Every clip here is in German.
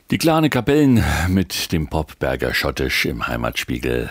Die Kleine Kapellen mit dem Popberger Schottisch im Heimatspiegel.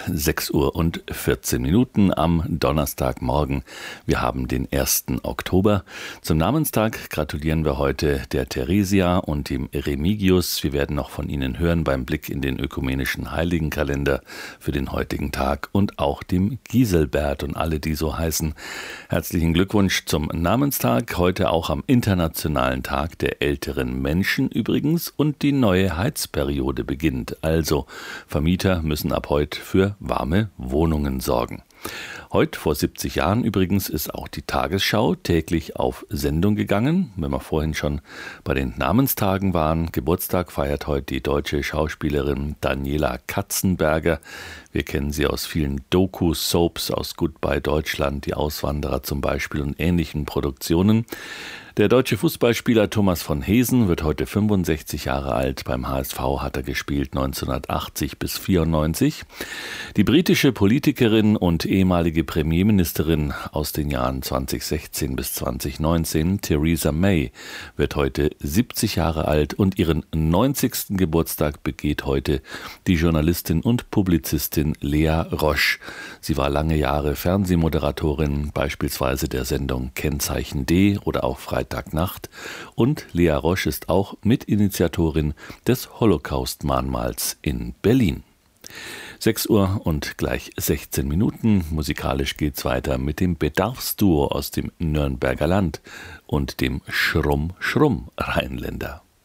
6:14 am Donnerstagmorgen. Wir haben den 1. Oktober. Zum Namenstag gratulieren wir heute der Theresia und dem Remigius. Wir werden noch von ihnen hören beim Blick in den ökumenischen Heiligenkalender für den heutigen Tag und auch dem Giselbert und alle, die so heißen. Herzlichen Glückwunsch zum Namenstag. Heute auch am Internationalen Tag der älteren Menschen übrigens und die neue Heizperiode beginnt, also Vermieter müssen ab heute für warme Wohnungen sorgen. Heute vor 70 Jahren übrigens ist auch die Tagesschau täglich auf Sendung gegangen. Wenn wir vorhin schon bei den Namenstagen waren, Geburtstag feiert heute die deutsche Schauspielerin Daniela Katzenberger. Wir kennen sie aus vielen Doku-Soaps, aus Goodbye Deutschland, die Auswanderer zum Beispiel und ähnlichen Produktionen. Der deutsche Fußballspieler Thomas von Heesen wird heute 65 Jahre alt. Beim HSV hat er gespielt 1980 bis 94. Die britische Politikerin und ehemalige Premierministerin aus den Jahren 2016 bis 2019, Theresa May, wird heute 70 Jahre alt und ihren 90. Geburtstag begeht heute die Journalistin und Publizistin Lea Roche. Sie war lange Jahre Fernsehmoderatorin, beispielsweise der Sendung Kennzeichen D oder auch Freitagnacht. Und Lea Roche ist auch Mitinitiatorin des Holocaust-Mahnmals in Berlin. 6 Uhr und gleich 16 Minuten. Musikalisch geht's weiter mit dem Bedarfsduo aus dem Nürnberger Land und dem Schrumm-Schrumm Rheinländer.